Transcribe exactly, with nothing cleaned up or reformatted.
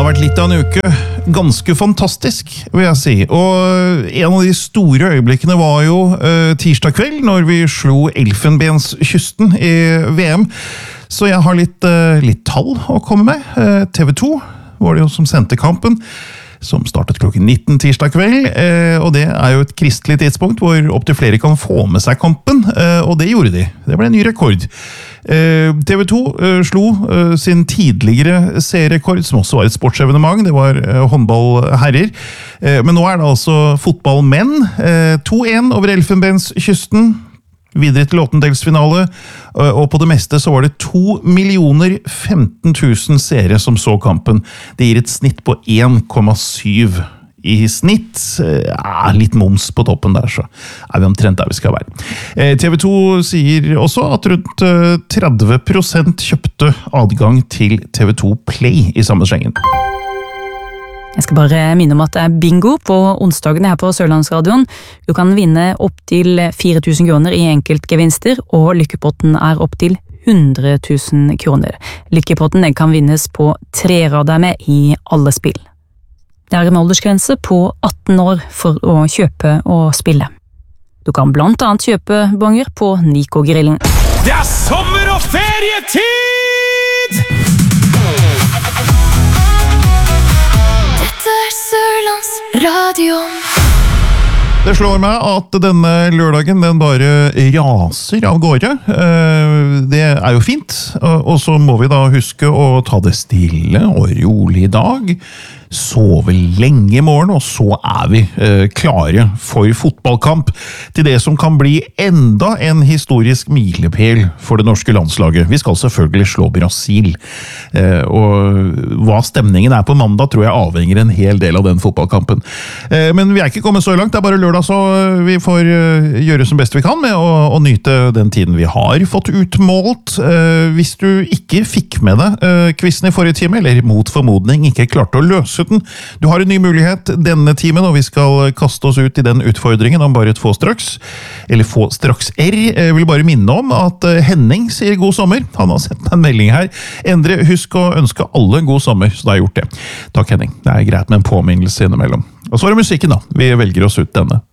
har vært litt av en uke. Ganske fantastisk, vil jeg si. Og en av de store øyeblikkene var jo uh, tirsdag kveld, når vi slo Elfenbenskysten i V M. Så jeg har litt, uh, litt tall å komme med. Uh, T V to var det jo som sendte kampen, som startet klokken nitten tirsdag kveld, uh, og det er jo et kristelig tidspunkt hvor opp til flere kan få med seg kampen, uh, og det gjorde de. Det ble en ny rekord. T V to slo sin tidligere serierekord, som også var et sportsevenement. Det var håndballherrer. Men nå er det altså fotballmenn. to en over Elfenbenskysten. Videre til åttendedelsfinale. Og på det meste så var det to millioner femten tusen seere som så kampen. Det gir et snitt på en komma syv. I snitt, ja, litt moms på toppen der, så er vi omtrent der vi skal være. T V to sier også at rundt tretti prosent kjøpte adgang til T V to Play i samme slengen. Jeg skal bare minne om at det er bingo på onsdagene her på Sørlandsradioen. Du kan vinne opp til fire tusen kroner i enkeltgevinster, og lykkepotten er opp til hundre tusen kroner. Lykkepotten den kan vinnes på tre rader med i alle spill. Det er en aldersgrense på atten år for å kjøpe og spille. Du kan blant annet kjøpe bonger på Nico-grillen. Det er sommer og ferietid! Dette er Sørlands Radio. Det slår meg at denne lørdagen den bare raser av gårde. Det er jo fint, og så må vi da huske å ta det stille og rolig i dag. Sove lenge i morgen, og så er vi eh, klare for fotballkamp til det som kan bli enda en historisk milepæl for det norske landslaget. Vi skal selvfølgelig slå Brasil, eh, og hva stemningen er på mandag tror jeg avhenger en hel del av den fotballkampen. Eh, men vi er ikke kommet så langt, det er bare lørdag, så vi får eh, gjøre som best vi kan med å, å nyte den tiden vi har fått utmålt. Eh, hvis du ikke fikk med deg eh, quizen i forrige time, eller mot formodning ikke klarte å løse den. Du har en ny mulighet denne timen, og vi skal kaste oss ut i den utfordringen om bare et få straks. Eller få straks R. Jeg vil bare minne om at Henning sier god sommer. Han har sendt meg en melding her. Endre, husk å ønske alle god sommer, så da har jeg gjort det. Takk, Henning. Det er greit med en påminnelse innimellom. Og så er det musikken da. Vi velger oss ut denne.